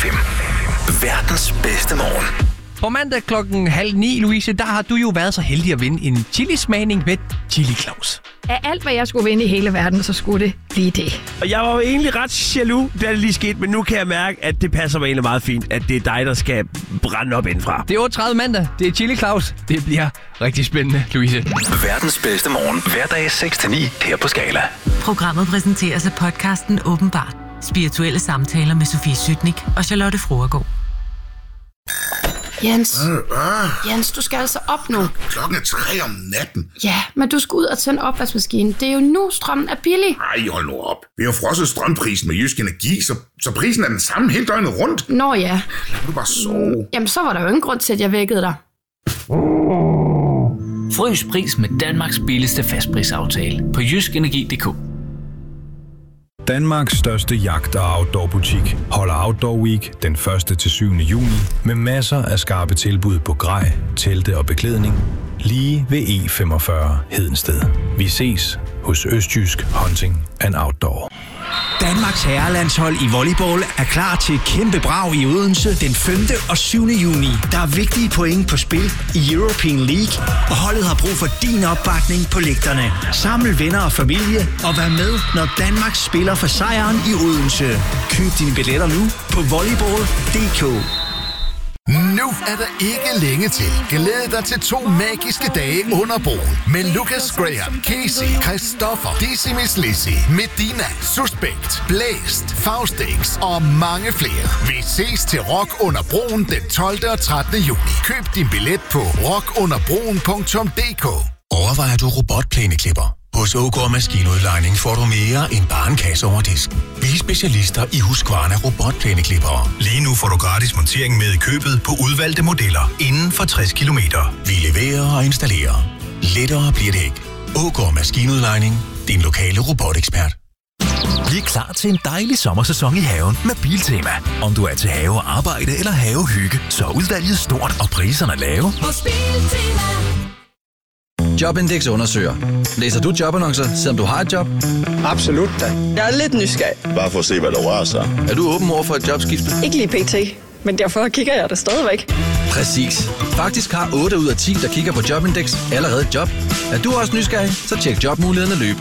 FM. Verdens bedste morgen. På mandag 8:30, Louise, der har du jo været så heldig at vinde en chilismagning med Chili Claus. Af alt, hvad jeg skulle vinde i hele verden, så skulle det blive det. Og jeg var jo egentlig ret jaloux, da det lige skete, men nu kan jeg mærke, at det passer mig egentlig meget fint, at det er dig, der skal brænde op indfra. Det er 8:30 mandag. Det er Chili Claus. Det bliver rigtig spændende, Louise. Verdens bedste morgen. Hverdag 6-9 her på Skala. Programmet præsenteres af podcasten Åbenbart. Spirituelle samtaler med Sofie Sytnik og Charlotte Froergaard. Jens, du skal altså op nu. Klokken er 3 om natten. Ja, men du skal ud og tænde opvaskemaskinen. Det er jo nu, strømmen er billig. Ej, hold nu op. Vi har frosset strømprisen med Jysk Energi, så prisen er den samme hele døgnet rundt. Nå ja. Lad du bare sove. Jamen, så var der jo ingen grund til, at jeg vækkede dig. Frys pris med Danmarks billigste fastprisaftale på jyskenergi.dk. Danmarks største jagt- og outdoor-butik holder Outdoor Week den 1. til 7. juni med masser af skarpe tilbud på grej, telte og beklædning lige ved E45 Hedensted. Vi ses hos Østjysk Hunting and Outdoor. Danmarks herrelandshold i volleyball er klar til et kæmpe brag i Odense den 5. og 7. juni. Der er vigtige point på spil i European League, og holdet har brug for din opbakning på lægterne. Samle venner og familie og vær med, når Danmark spiller for sejren i Odense. Køb dine billetter nu på volleyball.dk. Nu er der ikke længe til. Glæd dig til 2 magiske dage under broen med Lucas Graham, Casey, Christoffer, Decimus Lizzy, Medina, Suspekt, Blæst, Faustix og mange flere. Vi ses til Rock under broen den 12. og 13. juni. Køb din billet på rockunderbroen.dk. Overvejer du robotplæneklipper? Hos OK Maskinudlejning får du mere end bare en kasse over disken. Vi er specialister i Husqvarna robotplæneklippere. Lige nu får du gratis montering med i købet på udvalgte modeller inden for 60 km. Vi leverer og installerer. Lettere bliver det ikke. OK Maskinudlejning. Din lokale robotekspert. Bliv klar til en dejlig sommersæson i haven med Biltema. Om du er til havearbejde eller havehygge, så er udvalget stort og priserne lave. Jobindex undersøger. Læser du jobannoncer, selvom du har et job? Absolut da. Jeg er lidt nysgerrig. Bare for at se, hvad der rører sig. Er du åben over for et jobskifte? Ikke lige pt. Men derfor kigger jeg det stadigvæk. Præcis. Faktisk har 8 ud af 10, der kigger på Jobindex, allerede et job. Er du også nysgerrig, så tjek jobmulighederne løbende.